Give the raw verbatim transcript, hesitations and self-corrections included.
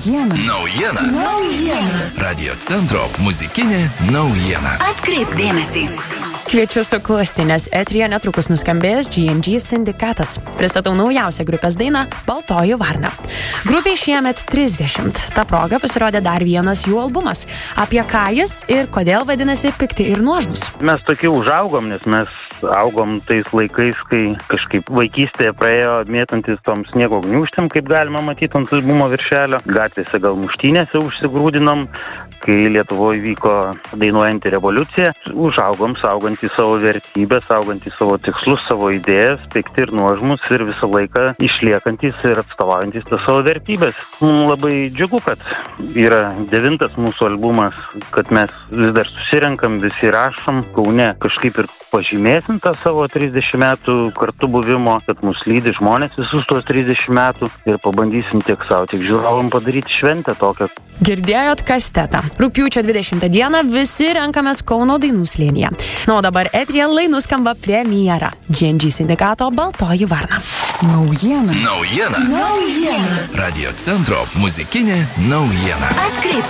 Naujiena. Naujiena. Naujiena. Radio centro muzikinė naujiena. Atkreipk dėmesį. Kviečiu suklusti, nes eteryje netrukus nuskambės G and G Sindikatas. Pristatau naujausią grupės dainą Baltoji varna. Grupiai šiemet trisdešimt. Ta proga pasirodė dar vienas jų albumas. Apie ką jis ir kodėl vadinasi Pikti ir nuožmūs. Mes tokie užaugom, nes mes augom tais laikais, kai kažkaip vaikystėje praėjo mėtantis tom sniego gniūžtėm, kaip galima matyti ant albumo viršelio. Gatvėse gal muštynėse užsigrūdinom, kai Lietuvoje vyko dainuojanti revoliucija. Užaugom saugantį savo vertybės, saugantį savo tikslus, savo idėjas, pikti ir nuožmūs ir visą laiką išliekantis ir atstovaujantis tas savo vertybės. Labai džiugu, kad yra devintas mūsų albumas, kad mes vis dar susirenkam, visi rašom, Kaune kažkaip ir pažymėsim tą savo trisdešimt metų kartu buvimo, kad mus lydi žmonės visus tuos trisdešimt metų ir pabandysim tiek savo, tiek žiūrovam padaryti šventę tokią. Girdėjot kastetą. Rugpjūčio dvidešimtą dieną visi renkamės Kauno dainų slėnyje. Na, o dabar eteryje lai nuskamba premjera G and G Sindikato Baltoji varna. Naujiena. Naujiena. Naujiena. Radio centro muzikinė naujiena. Atkreipk